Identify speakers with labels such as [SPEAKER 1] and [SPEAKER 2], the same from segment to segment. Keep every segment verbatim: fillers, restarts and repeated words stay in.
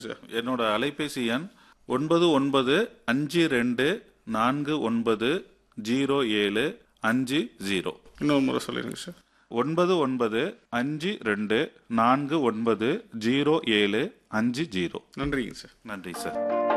[SPEAKER 1] என்னோட அலைபேசி எண் ஒன்பது ஒன்பது அஞ்சு ரெண்டு நான்கு ஒன்பது ஜீரோ ஏழு அஞ்சு ஜீரோ.
[SPEAKER 2] இன்னொரு முறை சொல்லிடுங்க சார்.
[SPEAKER 1] ஒன்பது ஒன்பது அஞ்சு ரெண்டு நான்கு ஒன்பது ஜீரோ ஏழு அஞ்சு ஜீரோ.
[SPEAKER 2] நன்றிங்க சார்.
[SPEAKER 1] நன்றி சார்.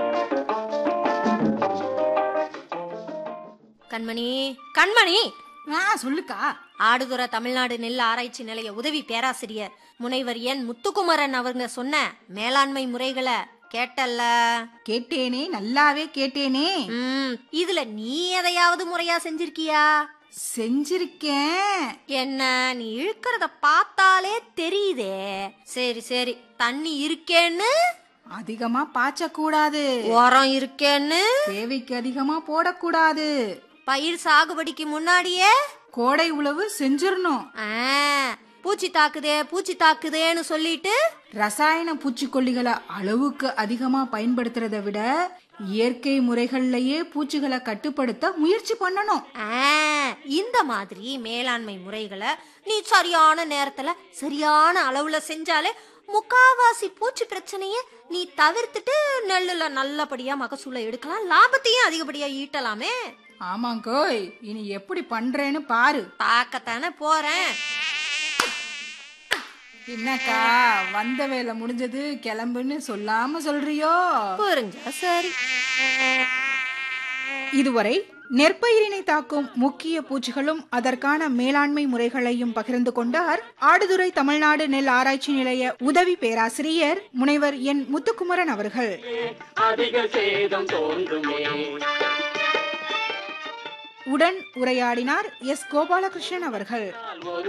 [SPEAKER 3] கண்மணி கண்மணி
[SPEAKER 4] ஆ சொல்லுக்கா.
[SPEAKER 3] ஆடுதுறை தமிழ்நாடு நெல் ஆராய்ச்சி நிலைய உதவி பேராசிரியர் முனைவர் என் முத்துக்குமரன் அவங்க சொன்ன மேலாண்மை முறைகளை கேட்டல்ல?
[SPEAKER 4] கேட்டேனே, நல்லாவே கேட்டேனே.
[SPEAKER 3] ம், இதுல நீ எதையாவது முறையா செஞ்சிருக்கியா?
[SPEAKER 4] செஞ்சிருக்கேன்.
[SPEAKER 3] என்ன நீ இழுக்கிறத பார்த்தாலே தெரியுதே. சரி சரி, தண்ணி இருக்கேன்னு
[SPEAKER 4] அதிகமா பாய்ச்ச கூடாது,
[SPEAKER 3] உரம் இருக்கேன்னு
[SPEAKER 4] தேவைக்கு அதிகமா போடக்கூடாது,
[SPEAKER 3] பயிர் சாகுபடிக்கு முன்னாடியே
[SPEAKER 4] கோடை உழவு செஞ்சிரணும்,
[SPEAKER 3] ஆ, பூச்சி தாக்குதே பூச்சி தாக்குதேன்னு சொல்லிட்டு
[SPEAKER 4] ரசாயன பூச்சிக்கொல்லிகளை அளவுக்கு அதிகமா பயன்படுத்துறத விட இயற்கை முறைகள்லயே பூச்சிகளை கட்டுப்படுத்த முயற்சி பண்ணணும்.
[SPEAKER 3] ஆ, இந்த மாதிரி மேலாண்மை முறைகளை நீ சரியான நேரத்துல சரியான அளவுல செஞ்சாலே முக்காவாசி பூச்சி பிரச்சனைய நீ தவிர்த்துட்டு நெல்லுல நல்லபடியா மகசூலை எடுக்கலாம், லாபத்தையும் அதிகப்படியா ஈட்டலாமே.
[SPEAKER 4] ஆமாங்கோய், இனி எப்படி பண்றேன்னு பாரு.
[SPEAKER 3] பார்க்கத்தானே போறேன்.
[SPEAKER 4] என்னக்கா, வந்த வேலை முடிஞ்சது கிளம்புன்னு சொல்லாம சொல்றியோ?
[SPEAKER 3] புரிஞ்சா சரி.
[SPEAKER 4] இதுவரை நெற்பயிரினை தாக்கும் முக்கிய பூச்சிகளும் அதற்கான மேலாண்மை முறைகளையும் பகிர்ந்து கொண்டார் ஆடுதுறை தமிழ்நாடு நெல் ஆராய்ச்சி நிலைய உதவி பேராசிரியர் முனைவர் என் முத்துக்குமரன் அவர்கள். உடன் உரையாடினார் எஸ் கோபாலகிருஷ்ணன் அவர்கள்.